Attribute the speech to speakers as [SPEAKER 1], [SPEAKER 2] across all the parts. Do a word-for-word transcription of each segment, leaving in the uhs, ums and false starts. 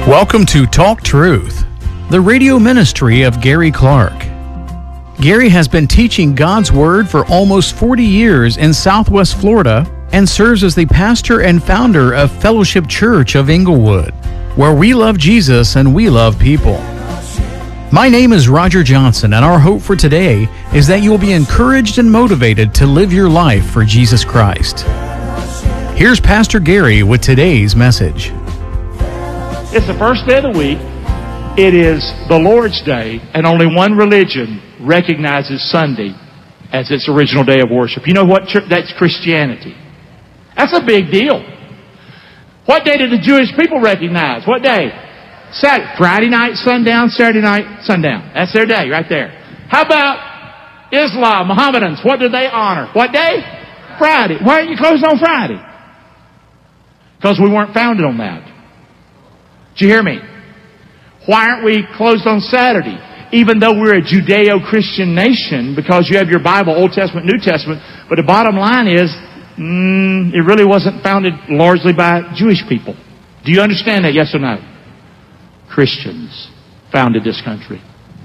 [SPEAKER 1] Welcome to Talk Truth, the radio ministry of Gary Clark. Gary has been teaching God's Word for almost forty years in Southwest Florida and serves as the pastor and founder of Fellowship Church of Inglewood, where we love Jesus and we love people. My name is Roger Johnson, and our hope for today is that you will be encouraged and motivated to live your life for Jesus Christ. Here's Pastor Gary with today's message.
[SPEAKER 2] It's the first day of the week. It is the Lord's Day, and only one religion recognizes Sunday as its original day of worship. You know what? That's Christianity. That's a big deal. What day did the Jewish people recognize? What day? Saturday. Friday night, sundown. Saturday night, sundown. That's their day right there. How about Islam, Mohammedans? What do they honor? What day? Friday. Why aren't you closed on Friday? Because we weren't founded on that. Did you hear me? Why aren't we closed on Saturday? Even though we're a Judeo-Christian nation, because you have your Bible, Old Testament, New Testament, but the bottom line is, mm, it really wasn't founded largely by Jewish people. Do you understand that, yes or no? Christians founded this country.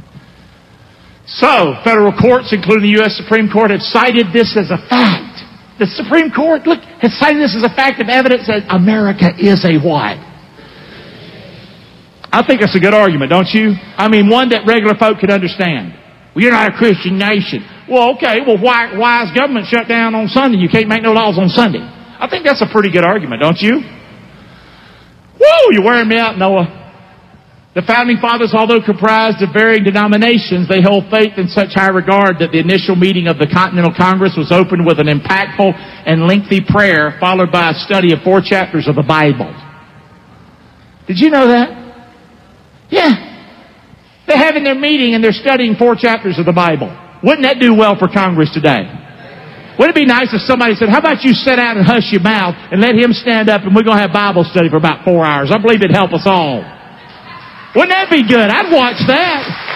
[SPEAKER 2] So, federal courts, including the U S Supreme Court, have cited this as a fact. The Supreme Court, look, has cited this as a fact of evidence that America is a what? I think that's a good argument, don't you? I mean, one that regular folk could understand. Well, you're not a Christian nation. Well, okay, well, why, why is government shut down on Sunday? You can't make no laws on Sunday. I think that's a pretty good argument, don't you? Woo, you're wearing me out, Noah. The Founding Fathers, although comprised of varying denominations, they held faith in such high regard that the initial meeting of the Continental Congress was opened with an impactful and lengthy prayer followed by a study of four chapters of the Bible. Did you know that? Yeah. They're having their meeting and they're studying four chapters of the Bible. Wouldn't that do well for Congress today? Wouldn't it be nice if somebody said, how about you sit down and hush your mouth and let him stand up and we're going to have Bible study for about four hours. I believe it'd help us all. Wouldn't that be good? I'd watch that.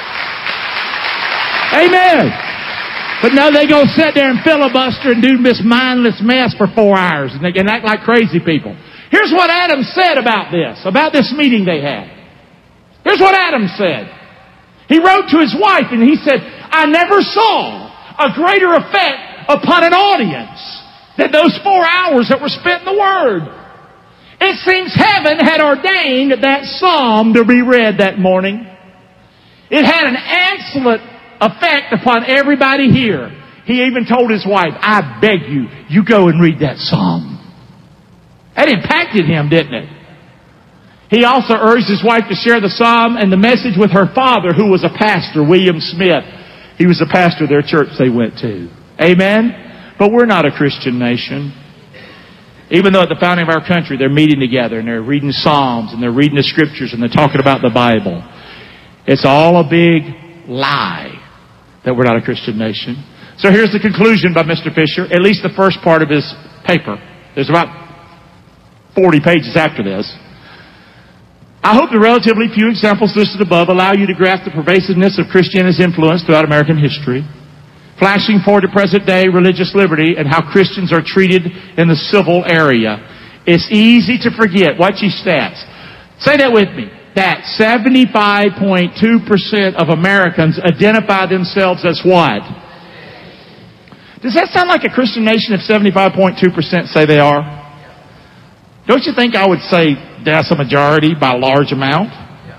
[SPEAKER 2] Amen. But no, they go sit there and filibuster and do this mindless mess for four hours and they can act like crazy people. Here's what Adam said about this, about this meeting they had. Here's what Adam said. He wrote to his wife and he said, I never saw a greater effect upon an audience than those four hours that were spent in the Word. It seems heaven had ordained that psalm to be read that morning. It had an excellent effect upon everybody here. He even told his wife, I beg you, you go and read that psalm. That impacted him, didn't it? He also urged his wife to share the psalm and the message with her father, who was a pastor, William Smith. He was the pastor of their church they went to. Amen? But we're not a Christian nation. Even though at the founding of our country, they're meeting together and they're reading psalms and they're reading the scriptures and they're talking about the Bible. It's all a big lie that we're not a Christian nation. So here's the conclusion by Mister Fisher, at least the first part of his paper. There's about forty pages after this. I hope the relatively few examples listed above allow you to grasp the pervasiveness of Christianity's influence throughout American history, flashing forward to present day religious liberty and how Christians are treated in the civil area. It's easy to forget. Watch these stats. Say that with me. That seventy-five point two percent of Americans identify themselves as what? Does that sound like a Christian nation if seventy-five point two percent say they are? Don't you think I would say that's a majority by a large amount?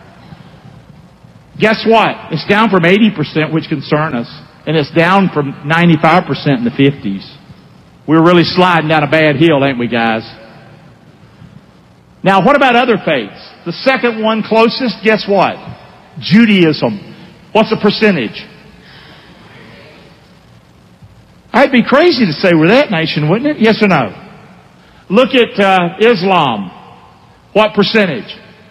[SPEAKER 2] Guess what? It's down from eighty percent, which concern us. And it's down from ninety-five percent in the fifties. We're really sliding down a bad hill, ain't we, guys? Now, what about other faiths? The second one closest, guess what? Judaism. What's the percentage? I'd be crazy to say we're that nation, wouldn't it? Yes or no? Look at uh, Islam. What percentage?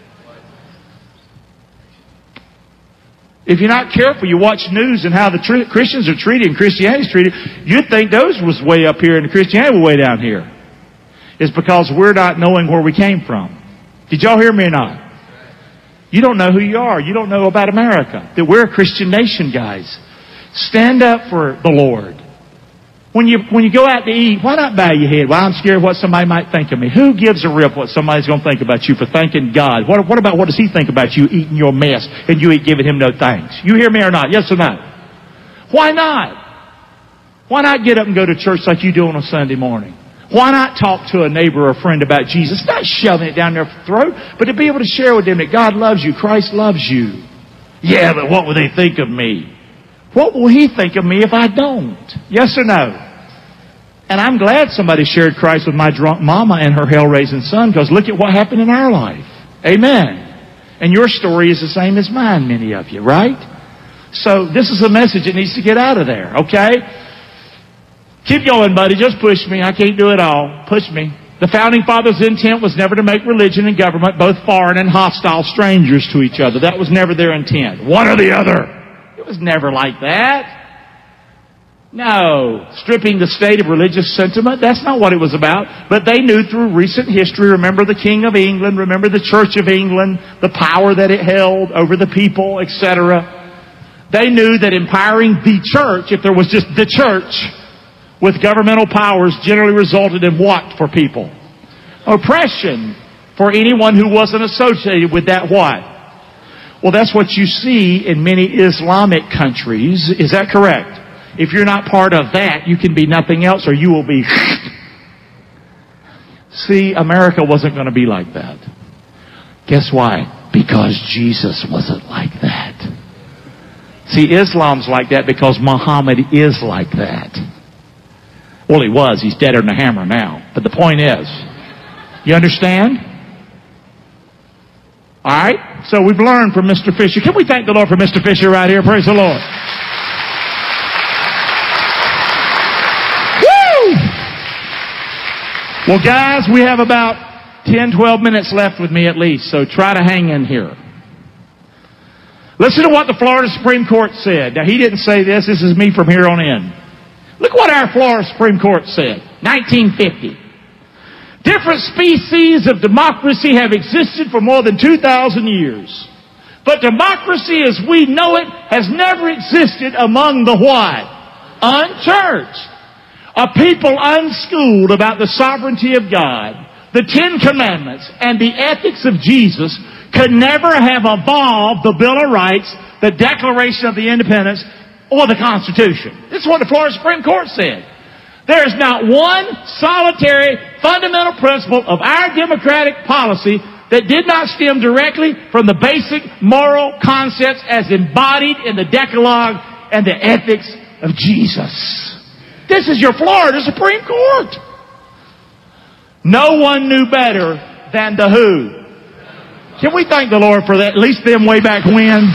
[SPEAKER 2] If you're not careful, you watch news and how the tr- Christians are treated and Christianity's treated, you'd think those was way up here and Christianity was way down here. It's because we're not knowing where we came from. Did y'all hear me or not? You don't know who you are. You don't know about America. That we're a Christian nation, guys. Stand up for the Lord. When you, when you go out to eat, why not bow your head? Well, I'm scared of what somebody might think of me. Who gives a rip what somebody's going to think about you for thanking God? What, what about what does He think about you eating your mess and you ain't giving Him no thanks? You hear me or not? Yes or no? Why not? Why not get up and go to church like you do on a Sunday morning? Why not talk to a neighbor or a friend about Jesus? Not shoving it down their throat, but to be able to share with them that God loves you, Christ loves you. Yeah, but what will they think of me? What will He think of me if I don't? Yes or no? And I'm glad somebody shared Christ with my drunk mama and her hell-raising son, because look at what happened in our life. Amen. And your story is the same as mine, many of you, right? So this is a message that needs to get out of there, okay? Keep going, buddy. Just push me. I can't do it all. Push me. The Founding Fathers' intent was never to make religion and government both foreign and hostile strangers to each other. That was never their intent. One or the other. It was never like that. No. Stripping the state of religious sentiment, that's not what it was about. But they knew through recent history, remember the King of England, remember the Church of England, the power that it held over the people, et cetera. They knew that empowering the church, if there was just the church, with governmental powers generally resulted in what for people? Oppression for anyone who wasn't associated with that what? Well, that's what you see in many Islamic countries. Is that correct? If you're not part of that, you can be nothing else or you will be... See, America wasn't going to be like that. Guess why? Because Jesus wasn't like that. See, Islam's like that because Muhammad is like that. Well, he was. He's deader than a hammer now. But the point is, you understand? All right? So we've learned from Mister Fisher. Can we thank the Lord for Mister Fisher right here? Praise the Lord. Well, guys, we have about ten, twelve minutes left with me at least, so try to hang in here. Listen to what the Florida Supreme Court said. Now, he didn't say this. This is me from here on in. Look what our Florida Supreme Court said. nineteen fifty. Different species of democracy have existed for more than two thousand years. But democracy as we know it has never existed among the what? Unchurched. A people unschooled about the sovereignty of God, the Ten Commandments, and the ethics of Jesus could never have evolved the Bill of Rights, the Declaration of the Independence, or the Constitution. This is what the Florida Supreme Court said. There is not one solitary fundamental principle of our democratic policy that did not stem directly from the basic moral concepts as embodied in the Decalogue and the ethics of Jesus. This is your Florida Supreme Court. No one knew better than the who. Can we thank the Lord for that? At least them way back when.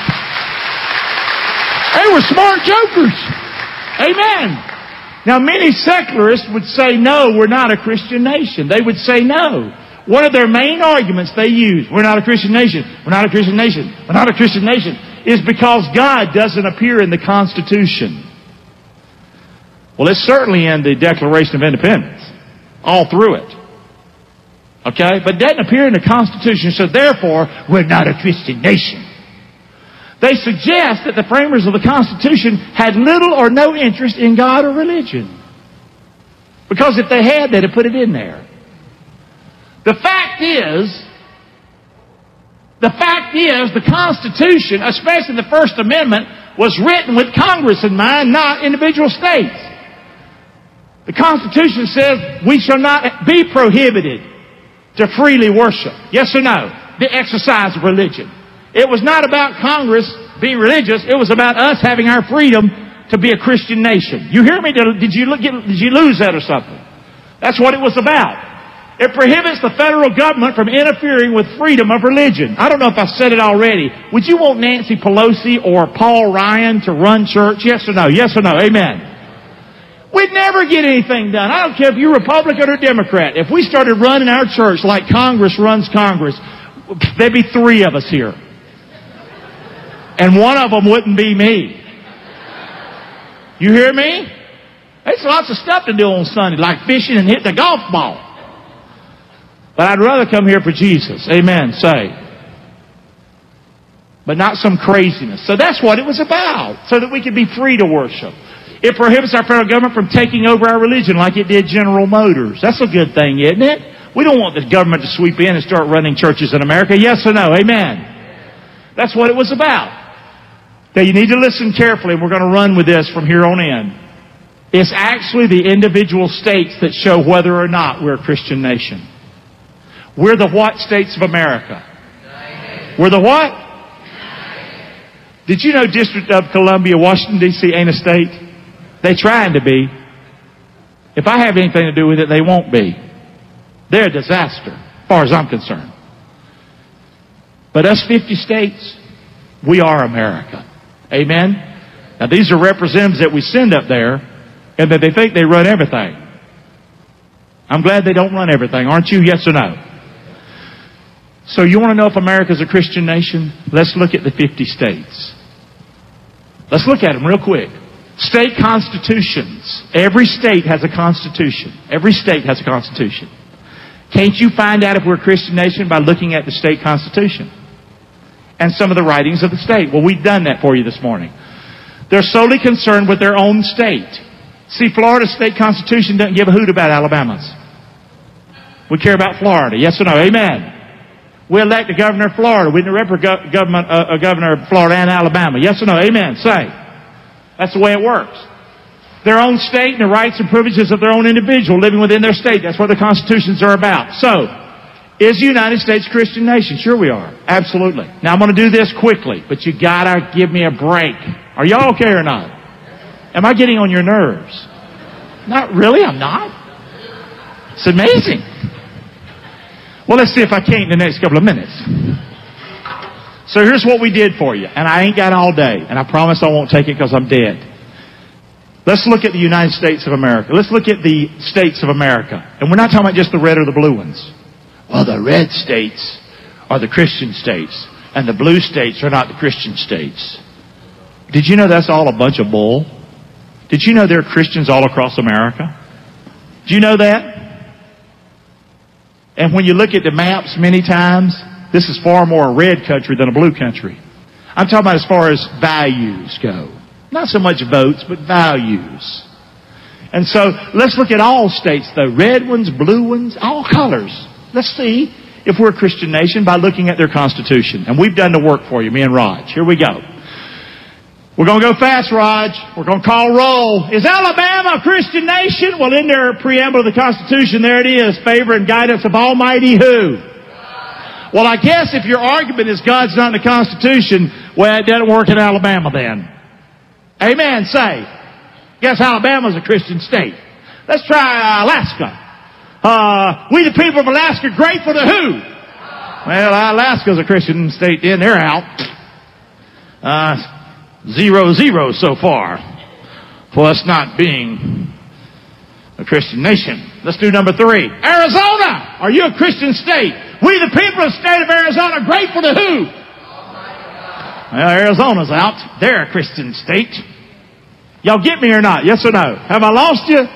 [SPEAKER 2] They were smart jokers. Amen. Now, many secularists would say, no, we're not a Christian nation. They would say no. One of their main arguments they use, we're not a Christian nation, we're not a Christian nation, we're not a Christian nation, is because God doesn't appear in the Constitution. Well, it's certainly in the Declaration of Independence. All through it. Okay? But it doesn't appear in the Constitution, so therefore, we're not a Christian nation. They suggest that the framers of the Constitution had little or no interest in God or religion. Because if they had, they'd have put it in there. The fact is, the fact is, the Constitution, especially the First Amendment, was written with Congress in mind, not individual states. The Constitution says we shall not be prohibited to freely worship. Yes or no? The exercise of religion. It was not about Congress being religious. It was about us having our freedom to be a Christian nation. You hear me? Did you, did you lose that or something? That's what it was about. It prohibits the federal government from interfering with freedom of religion. I don't know if I've said it already. Would you want Nancy Pelosi or Paul Ryan to run church? Yes or no? Yes or no? Amen. We'd never get anything done. I don't care if you're Republican or Democrat. If we started running our church like Congress runs Congress, there'd be three of us here. And one of them wouldn't be me. You hear me? There's lots of stuff to do on Sunday, like fishing and hitting a golf ball. But I'd rather come here for Jesus. Amen. Say. But not some craziness. So that's what it was about. So that we could be free to worship. It prohibits our federal government from taking over our religion like it did General Motors. That's a good thing, isn't it? We don't want the government to sweep in and start running churches in America. Yes or no? Amen. That's what it was about. Now you need to listen carefully, and we're going to run with this from here on in. It's actually the individual states that show whether or not we're a Christian nation. We're the what states of America? We're the what? Did you know District of Columbia, Washington, D C ain't a state? They trying to be. If I have anything to do with it, they won't be. They're a disaster, as far as I'm concerned. But us fifty states, we are America. Amen? Now these are representatives that we send up there, and that they think they run everything. I'm glad they don't run everything, aren't you? Yes or no? So you want to know if America's a Christian nation? Let's look at the fifty states. Let's look at them real quick. State constitutions. Every state has a constitution. Every state has a constitution. Can't you find out if we're a Christian nation by looking at the state constitution and some of the writings of the state? Well, we've done that for you this morning. They're solely concerned with their own state. See, Florida's state constitution doesn't give a hoot about Alabama's. We care about Florida. Yes or no? Amen. We elect a governor of Florida. We elect a government, uh, a governor of Florida and Alabama. Yes or no? Amen. Say. That's the way it works. Their own state and the rights and privileges of their own individual living within their state. That's what the constitutions are about. So, is the United States a Christian nation? Sure we are. Absolutely. Now I'm going to do this quickly, but you gotta give me a break. Are y'all okay or not? Am I getting on your nerves? Not really, I'm not. It's amazing. Well, let's see if I can't in the next couple of minutes. So here's what we did for you. And I ain't got all day. And I promise I won't take it because I'm dead. Let's look at the United States of America. Let's look at the states of America. And we're not talking about just the red or the blue ones. Well, the red states are the Christian states. And the blue states are not the Christian states. Did you know that's all a bunch of bull? Did you know there are Christians all across America? Do you know that? And when you look at the maps many times, this is far more a red country than a blue country. I'm talking about as far as values go. Not so much votes, but values. And so, let's look at all states, the red ones, blue ones, all colors. Let's see if we're a Christian nation by looking at their constitution. And we've done the work for you, me and Raj. Here we go. We're going to go fast, Raj. We're going to call roll. Is Alabama a Christian nation? Well, in their preamble of the Constitution, there it is. Favor and guidance of Almighty who? Well, I guess if your argument is God's not in the Constitution, well, it doesn't work in Alabama then. Amen. Say. Guess Alabama's a Christian state. Let's try uh, Alaska. Uh, we the people of Alaska grateful to who? Well, Alaska's a Christian state then. They're out. Uh... Zero, zero so far for us not being a Christian nation. Let's do number three. Arizona! Are you a Christian state? We the people of the state of Arizona grateful to who? Well, Arizona's out. They're a Christian state. Y'all get me or not? Yes or no? Have I lost you?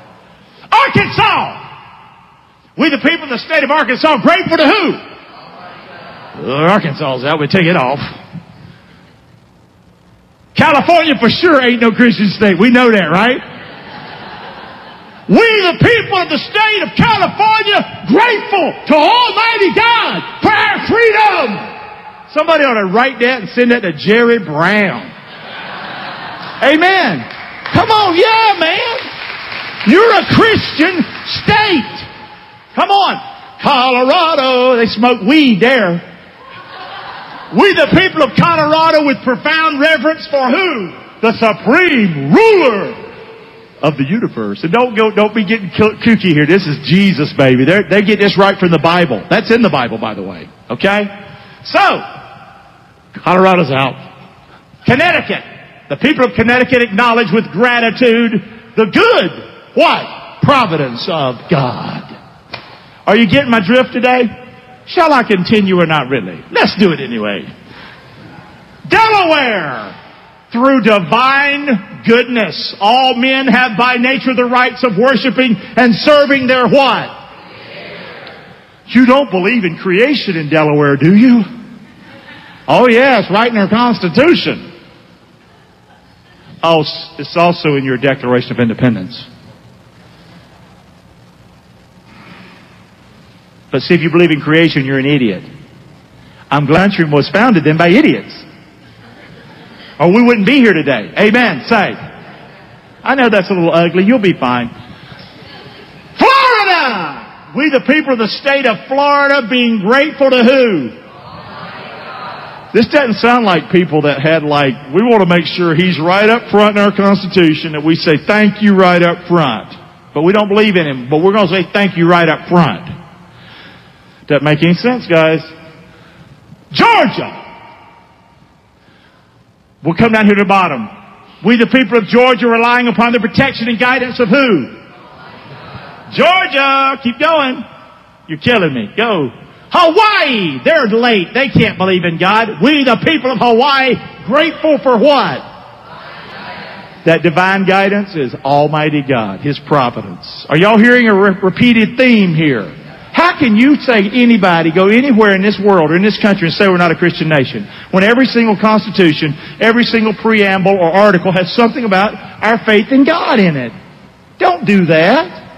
[SPEAKER 2] Arkansas! We the people of the state of Arkansas grateful to who? Well, Arkansas's out. We take it off. California for sure ain't no Christian state. We know that, right? We, the people of the state of California, grateful to Almighty God for our freedom. Somebody ought to write that and send that to Jerry Brown. Amen. Come on, yeah, man. You're a Christian state. Come on. Colorado, they smoke weed there. We the people of Colorado with profound reverence for who? The supreme ruler of the universe. And don't go, don't be getting kooky here. This is Jesus, baby. They're, they get this right from the Bible. That's in the Bible, by the way. Okay? So, Colorado's out. Connecticut. The people of Connecticut acknowledge with gratitude the good, what? Providence of God. Are you getting my drift today? Shall I continue or not really? Let's do it anyway. Delaware. Through divine goodness, all men have by nature the rights of worshiping and serving their what? You don't believe in creation in Delaware, do you? Oh yes, right in their Constitution. also, it's also in your Declaration of Independence. But see, if you believe in creation, you're an idiot. I'm glad country was founded then by idiots. Or we wouldn't be here today. Amen. Say. I know that's a little ugly. You'll be fine. Florida! We the people of the state of Florida being grateful to who? This doesn't sound like people that had like, we want to make sure he's right up front in our Constitution, that we say thank you right up front. But we don't believe in him. But we're going to say thank you right up front. Doesn't make any sense, guys. Georgia! We'll come down here to the bottom. We the people of Georgia relying upon the protection and guidance of who? Georgia! Keep going. You're killing me. Go. Hawaii! They're late. They can't believe in God. We the people of Hawaii grateful for what? That divine guidance is Almighty God, His providence. Are y'all hearing a re- repeated theme here? How can you say anybody go anywhere in this world or in this country and say we're not a Christian nation when every single constitution, every single preamble or article has something about our faith in God in it? Don't do that.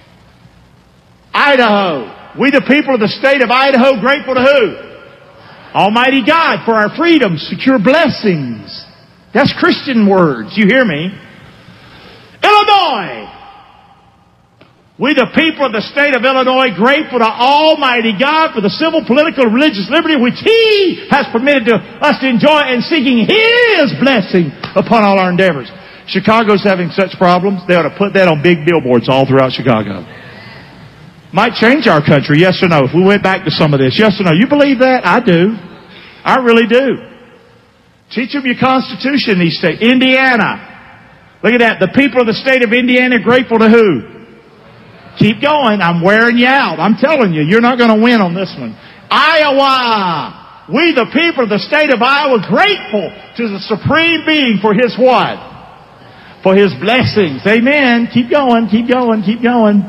[SPEAKER 2] Idaho. We the people of the state of Idaho grateful to who? Almighty God for our freedom, secure blessings. That's Christian words. You hear me? Illinois. We the people of the state of Illinois grateful to Almighty God for the civil, political, and religious liberty which He has permitted to us to enjoy and seeking His blessing upon all our endeavors. Chicago's having such problems, they ought to put that on big billboards all throughout Chicago. Might change our country, yes or no, if we went back to some of this. Yes or no? You believe that? I do. I really do. Teach them your Constitution, these states. Indiana. Look at that. The people of the state of Indiana grateful to who? Keep going. I'm wearing you out. I'm telling you, you're not going to win on this one. Iowa. We, the people of the state of Iowa, grateful to the Supreme Being for His what? For His blessings. Amen. Keep going. Keep going. Keep going.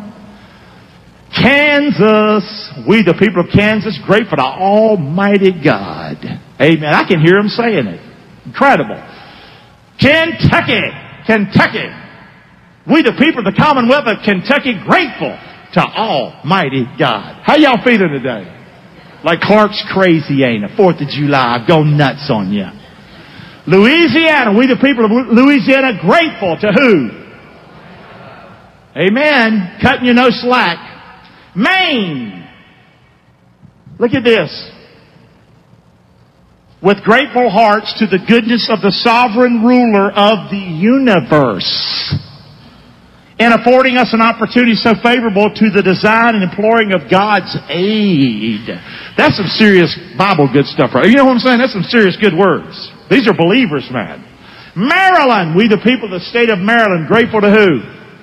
[SPEAKER 2] Kansas. We, the people of Kansas, grateful to Almighty God. Amen. I can hear them saying it. Incredible. Kentucky. Kentucky. We, the people of the Commonwealth of Kentucky, grateful to Almighty God. How y'all feeling today? Like Clark's crazy, ain't it? Fourth of July, I've gone nuts on you. Louisiana, we, the people of Louisiana, grateful to who? Amen. Cutting you no slack. Maine. Look at this. With grateful hearts to the goodness of the sovereign ruler of the universe, and affording us an opportunity so favorable to the design and imploring of God's aid. That's some serious Bible good stuff, right? You know what I'm saying? That's some serious good words. These are believers, man. Maryland. We, the people of the state of Maryland, grateful to who?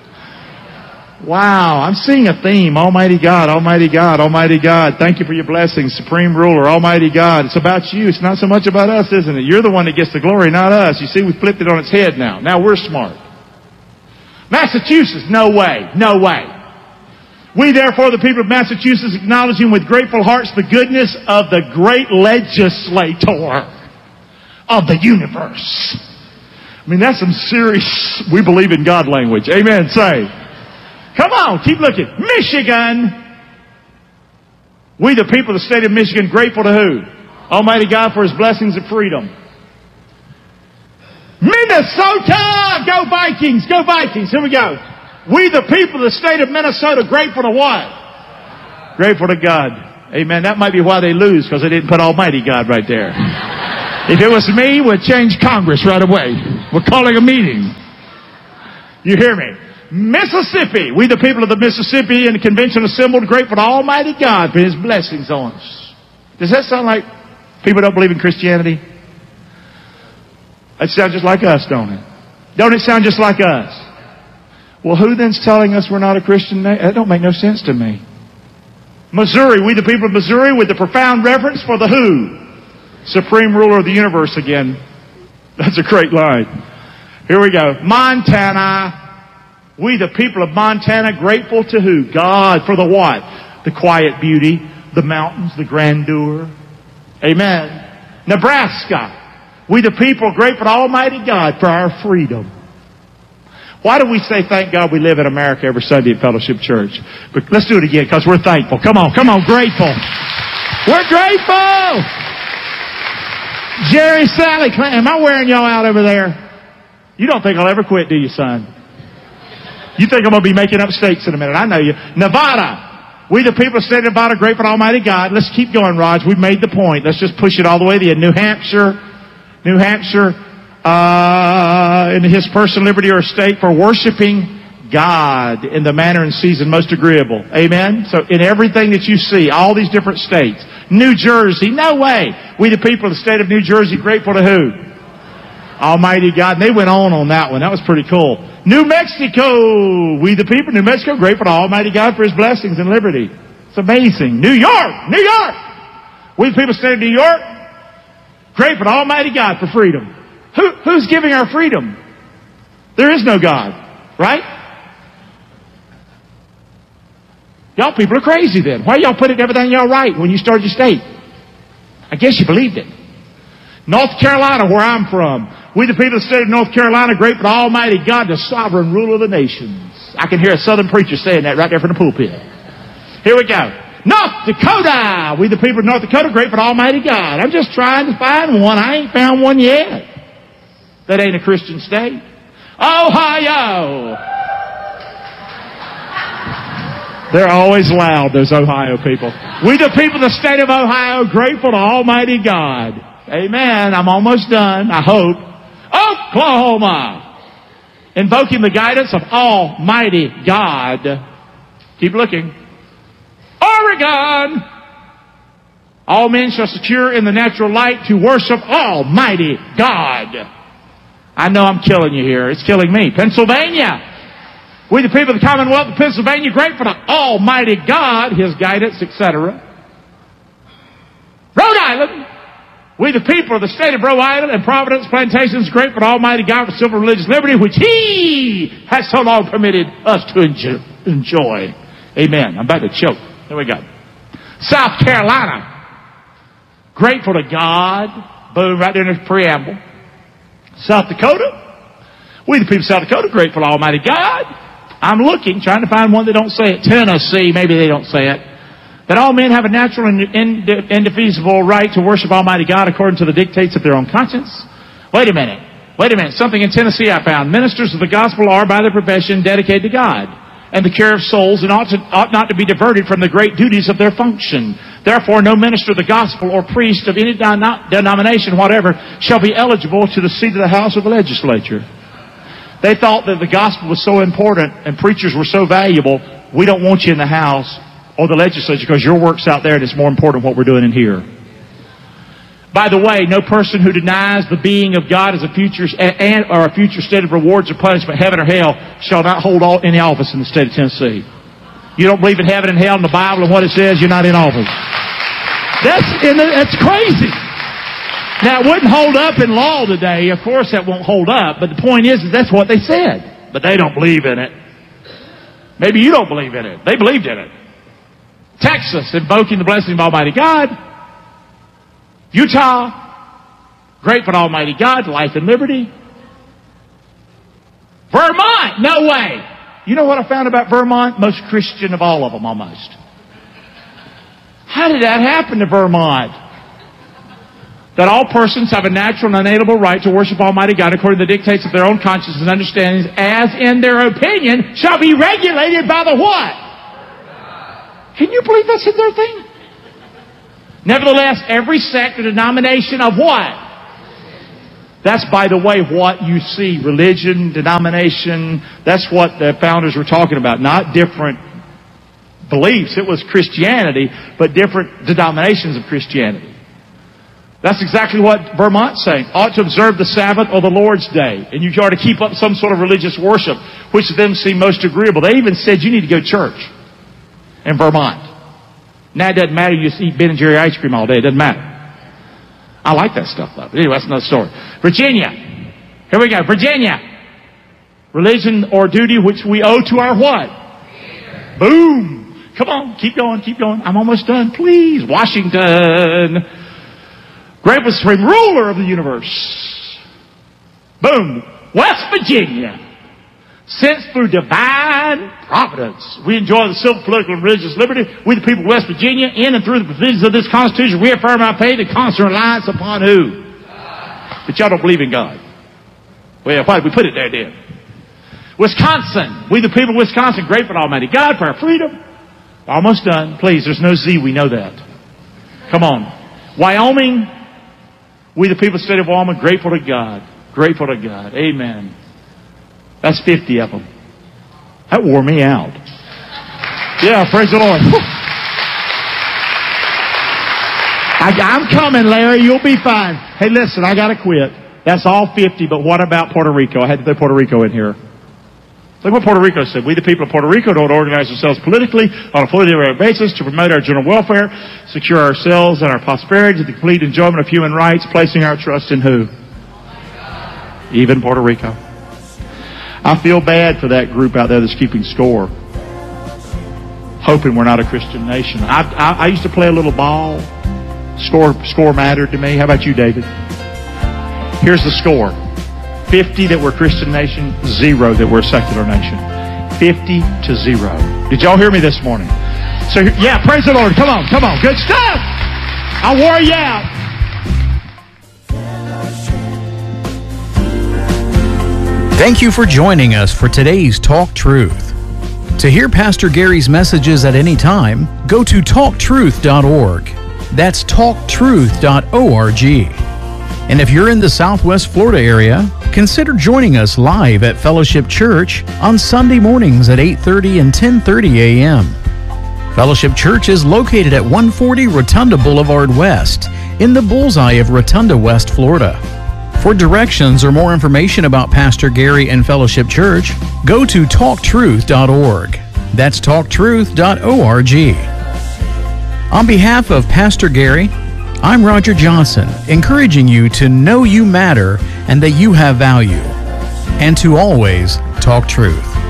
[SPEAKER 2] Wow, I'm seeing a theme. Almighty God, Almighty God, Almighty God. Thank you for your blessings, Supreme Ruler, Almighty God. It's about you. It's not so much about us, isn't it? You're the one that gets the glory, not us. You see, we flipped it on its head now. Now we're smart. Massachusetts, no way, no way. We, therefore, the people of Massachusetts, acknowledging with grateful hearts the goodness of the great legislator of the universe. I mean, that's some serious, we believe in God language. Amen, say. Come on, keep looking. Michigan. We, the people of the state of Michigan, grateful to who? Almighty God for His blessings of freedom. Minnesota! Go Vikings! Go Vikings! Here we go. We, the people of the state of Minnesota, grateful to what? Grateful to God. Amen. That might be why they lose, because they didn't put Almighty God right there. If it was me, we'd change Congress right away. We're calling a meeting. You hear me? Mississippi. We, the people of the Mississippi and the convention assembled, grateful to Almighty God for His blessings on us. Does that sound like people don't believe in Christianity? That sounds just like us, don't it? Don't it sound just like us? Well, who then's telling us we're not a Christian nation? That don't make no sense to me. Missouri. We, the people of Missouri, with the profound reverence for the who? Supreme Ruler of the universe again. That's a great line. Here we go. Montana. We, the people of Montana, grateful to who? God for the what? The quiet beauty, the mountains, the grandeur. Amen. Nebraska. We the people are grateful to Almighty God for our freedom. Why do we say thank God we live in America every Sunday at Fellowship Church? But let's do it again because we're thankful. Come on, come on, grateful. We're grateful. Jerry, Sally, am I wearing y'all out over there? You don't think I'll ever quit, do you, son? You think I'm going to be making up states in a minute. I know you. Nevada. We the people of the state of Nevada, grateful to Almighty God. Let's keep going, Raj. We've made the point. Let's just push it all the way to the end. New Hampshire. New Hampshire. Uh, in his personal liberty or estate for worshiping God in the manner and season most agreeable. Amen? So in everything that you see, all these different states. New Jersey. No way. We the people of the state of New Jersey, grateful to who? Almighty God. And they went on on that one. That was pretty cool. New Mexico. We the people of New Mexico, grateful to Almighty God for His blessings and liberty. It's amazing. New York. New York. We the people of the state of New York, grateful to Almighty God for freedom. Who, who's giving our freedom? There is no God. Right? Y'all people are crazy then. Why y'all putting everything y'all right when you started your state? I guess you believed it. North Carolina, where I'm from. We the people of the state of North Carolina, grateful to Almighty God, the sovereign ruler of the nations. I can hear a southern preacher saying that right there from the pulpit. Here we go. North Dakota. We the people of North Dakota, grateful to Almighty God. I'm just trying to find one. I ain't found one yet. That ain't a Christian state. Ohio. They're always loud, those Ohio people. We the people of the state of Ohio, grateful to Almighty God. Amen. I'm almost done, I hope. Oklahoma. Invoking the guidance of Almighty God. Keep looking. Oregon. All men shall secure in the natural light to worship Almighty God. I know I'm killing you here. It's killing me. Pennsylvania. We the people of the Commonwealth of Pennsylvania, grateful to Almighty God, His guidance, et cetera. Rhode Island. We the people of the state of Rhode Island and Providence Plantations, grateful to Almighty God for civil religious liberty, which He has so long permitted us to enjoy. Amen. I'm about to choke. Here we go. South Carolina. Grateful to God. Boom, right there in the preamble. South Dakota. We the people of South Dakota, grateful to Almighty God. I'm looking, trying to find one that don't say it. Tennessee, maybe they don't say it. That all men have a natural and indefeasible right to worship Almighty God according to the dictates of their own conscience. Wait a minute. Wait a minute. Something in Tennessee I found. Ministers of the gospel are, by their profession, dedicated to God and the care of souls, and ought, to, ought not to be diverted from the great duties of their function. Therefore, no minister of the gospel or priest of any denomination whatever shall be eligible to the seat of the House of the legislature. They thought that the gospel was so important and preachers were so valuable, we don't want you in the House or the legislature because your work's out there and it's more important what we're doing in here. By the way, no person who denies the being of God as a future and or a future state of rewards or punishment, heaven or hell, shall not hold all, any office in the state of Tennessee. You don't believe in heaven and hell in the Bible and what it says, you're not in office. That's, that's crazy. Now, it wouldn't hold up in law today. Of course, that won't hold up. But the point is, is that's what they said. But they don't believe in it. Maybe you don't believe in it. They believed in it. Texas, invoking the blessing of Almighty God. Utah, grateful to Almighty God, life and liberty. Vermont, no way. You know what I found about Vermont? Most Christian of all of them, almost. How did that happen to Vermont? That all persons have a natural and unalienable right to worship Almighty God according to the dictates of their own consciences and understandings, as in their opinion shall be regulated by the what? Can you believe that's in their thing? Nevertheless, every sect or denomination of what? That's, by the way, what you see. Religion, denomination, that's what the founders were talking about. Not different beliefs. It was Christianity, but different denominations of Christianity. That's exactly what Vermont's saying. Ought to observe the Sabbath or the Lord's Day. And you ought to keep up some sort of religious worship, which to them seemed most agreeable. They even said you need to go to church in Vermont. Now it doesn't matter. You just eat Ben and Jerry ice cream all day. It doesn't matter. I like that stuff, though. But anyway, that's another story. Virginia. Here we go. Virginia. Religion or duty which we owe to our what? Boom. Come on. Keep going. Keep going. I'm almost done. Please. Washington. Great was the supreme ruler of the universe. Boom. West Virginia. Since through divine providence we enjoy the civil, political, and religious liberty, we the people of West Virginia, in and through the provisions of this Constitution, reaffirm our faith and constant reliance upon who? But y'all don't believe in God. Well, why did we put it there, then? Wisconsin. We the people of Wisconsin, grateful to Almighty God for our freedom. Almost done. Please, there's no Z. We know that. Come on. Wyoming. We the people of the state of Wyoming, grateful to God. Grateful to God. Amen. That's fifty of them. That wore me out. Yeah, praise the Lord. I, I'm coming, Larry. You'll be fine. Hey, listen, I got to quit. That's all fifty, but what about Puerto Rico? I had to throw Puerto Rico in here. Look what Puerto Rico said. We, the people of Puerto Rico, don't organize ourselves politically on a fully democratic basis to promote our general welfare, secure ourselves and our prosperity to the complete enjoyment of human rights, placing our trust in who? Even Puerto Rico. I feel bad for that group out there that's keeping score, hoping we're not a Christian nation. I, I, I used to play a little ball. Score, score mattered to me. How about you, David? Here's the score. fifty that we're a Christian nation, zero that we're a secular nation. fifty to zero. Did y'all hear me this morning? So, yeah, praise the Lord. Come on, come on. Good stuff. I wore you out.
[SPEAKER 1] Thank you for joining us for today's Talk Truth. To hear Pastor Gary's messages at any time, go to talk truth dot org. That's talk truth dot org. And if you're in the Southwest Florida area, consider joining us live at Fellowship Church on Sunday mornings at eight thirty and ten thirty a.m. Fellowship Church is located at one forty Rotunda Boulevard West in the bullseye of Rotunda, West Florida. For directions or more information about Pastor Gary and Fellowship Church, go to talk truth dot org. That's talk truth dot org. On behalf of Pastor Gary, I'm Roger Johnson, encouraging you to know you matter and that you have value, and to always talk truth.